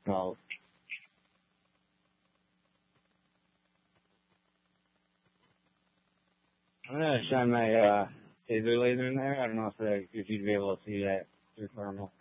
called. I'm gonna shine my taser laser in there. I don't know if you'd be able to see that through thermal.